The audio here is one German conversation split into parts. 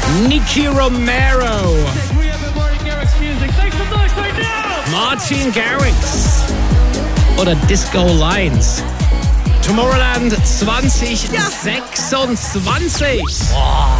Nicky Romero. Martin Garrix. Oder Disco Lines. Tomorrowland 2026. Boah.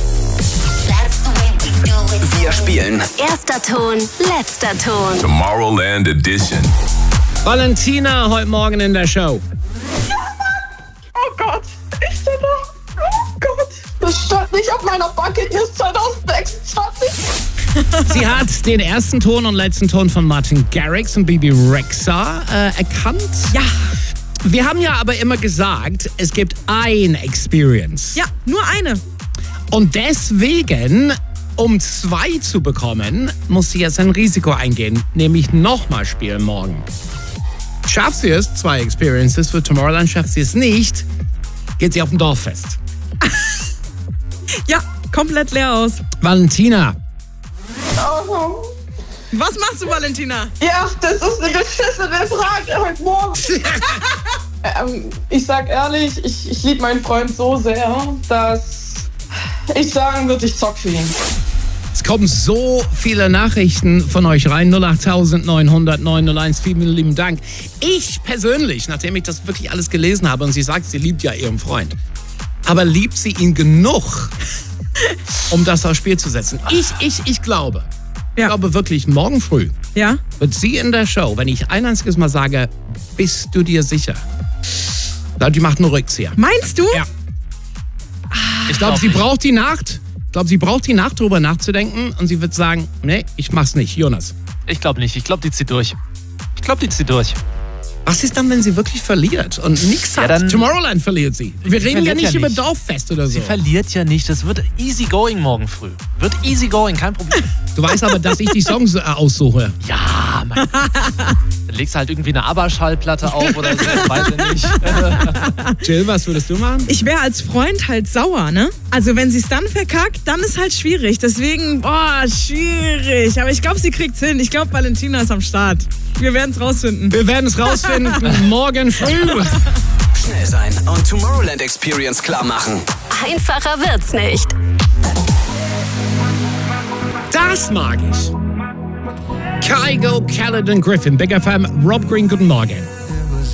Wir spielen Erster Ton, letzter Ton. Tomorrowland Edition. Valentina heute Morgen in der Show. Oh Gott, ich bin noch. Oh Gott, das stand nicht auf meiner Bucketlist 2026. Sie hat den ersten Ton und letzten Ton von Martin Garrix und Bebe Rexha erkannt. Ja. Wir haben ja aber immer gesagt, es gibt ein Experience. Ja, nur eine. Und deswegen, um 2 zu bekommen, muss sie jetzt ein Risiko eingehen, nämlich nochmal spielen morgen. Schafft sie es, 2 Experiences für Tomorrowland, schafft sie es nicht, geht sie auf dem Dorffest. Ja, komplett leer aus. Valentina. Oh. Was machst du, Valentina? Ja, das ist eine beschissene Frage heute Morgen. Ich sag ehrlich, ich liebe meinen Freund so sehr, dass ich sagen würde, ich zock für ihn. Es kommen so viele Nachrichten von euch rein. 08900 901. Vielen lieben Dank. Ich persönlich, nachdem ich das wirklich alles gelesen habe und sie sagt, sie liebt ja ihren Freund. Aber liebt sie ihn genug, um das aufs Spiel zu setzen? Ich glaube. Ich glaube wirklich, morgen früh wird sie in der Show, wenn ich ein einziges Mal sage, bist du dir sicher? Die macht einen Rückzieher. Meinst du? Ja. Ich glaube, sie braucht die Nacht. Ich glaube, sie braucht die Nacht, drüber nachzudenken und sie wird sagen, nee, ich mach's nicht. Jonas. Ich glaube nicht. Ich glaube, die zieht durch. Was ist dann, wenn sie wirklich verliert und nichts hat? dann- Tomorrowland verliert sie. Wir reden ja nicht über Dorffest oder so. Sie verliert ja nicht. Das wird easy going morgen früh. Wird easy going, kein Problem. Du weißt aber, dass ich die Songs aussuche. Ja, Mann. Dann legst du halt irgendwie eine ABBA-Schallplatte auf oder so. Weiß ich nicht. Jill, was würdest du machen? Ich wäre als Freund halt sauer, ne? Also wenn sie es dann verkackt, dann ist halt schwierig. Deswegen, schwierig. Aber ich glaube, sie kriegt's hin. Ich glaube, Valentina ist am Start. Wir werden es rausfinden. Wir werden es rausfinden morgen früh. schnell sein und Tomorrowland Experience klar machen. Einfacher wird's nicht. Das mag ich. Kygo, Caledon, Griffin, Big FM, Rob Green, guten Morgen.